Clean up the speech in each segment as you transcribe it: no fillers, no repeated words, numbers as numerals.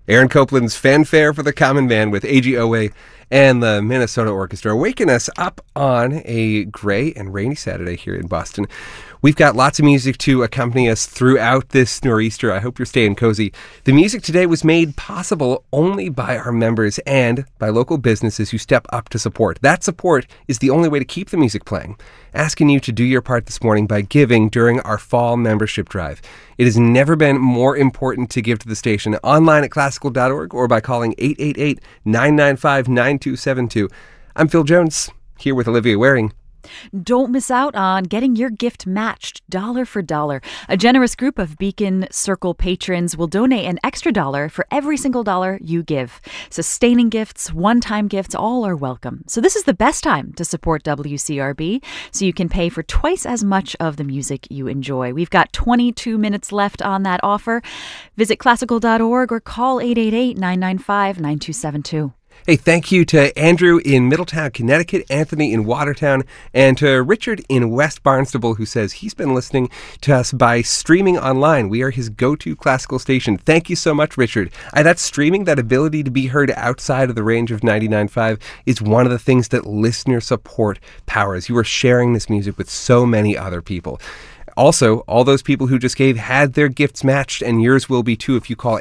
Aaron Copland's Fanfare for the Common Man with AGOA and the Minnesota Orchestra, waking us up on a gray and rainy Saturday here in Boston. We've got lots of music to accompany us throughout this nor'easter. I hope you're staying cozy. The music today was made possible only by our members and by local businesses who step up to support. That support is the only way to keep the music playing. Asking you to do your part this morning by giving during our fall membership drive. It has never been more important to give to the station, online at classical.org or by calling 888-995-9272. I'm Phil Jones, here with Olivia Waring. Don't miss out on getting your gift matched dollar for dollar. A generous group of Beacon Circle patrons will donate an extra $1 for every single dollar you give. Sustaining gifts, one-time gifts, all are welcome. So this is the best time to support WCRB, so you can pay for twice as much of the music you enjoy. We've got 22 minutes left on that offer. Visit classical.org or call 888-995-9272. Hey, thank you to Andrew in Middletown, Connecticut, Anthony in Watertown, and to Richard in West Barnstable, who says he's been listening to us by streaming online. We are his go-to classical station. Thank you so much, Richard. That streaming, that ability to be heard outside of the range of 99.5 is one of the things that listener support powers. You are sharing this music with so many other people. Also, all those people who just gave had their gifts matched, and yours will be too if you call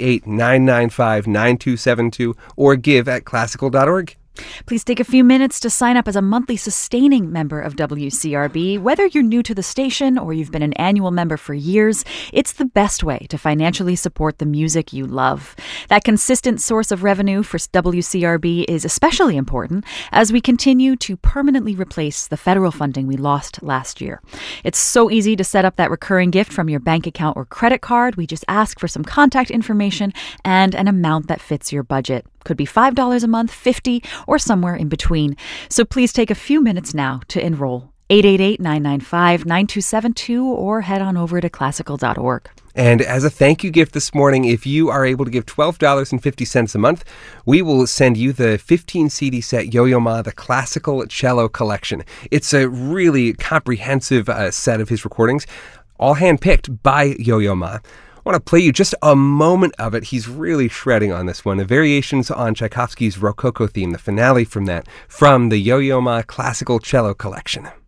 888-995-9272 or give at classical.org. Please take a few minutes to sign up as a monthly sustaining member of WCRB. Whether you're new to the station or you've been an annual member for years, it's the best way to financially support the music you love. That consistent source of revenue for WCRB is especially important as we continue to permanently replace the federal funding we lost last year. It's so easy to set up that recurring gift from your bank account or credit card. We just ask for some contact information and an amount that fits your budget. Could be $5 a month, $50, or somewhere in between. So please take a few minutes now to enroll. 888-995-9272 or head on over to classical.org. And as a thank you gift this morning, if you are able to give $12.50 a month, we will send you the 15 CD set Yo-Yo Ma, the Classical Cello Collection. It's a really comprehensive set of his recordings, all handpicked by Yo-Yo Ma. I want to play you just a moment of it. He's really shredding on this one. The variations on Tchaikovsky's Rococo theme, the finale from that, from the Yo-Yo Ma Classical Cello Collection.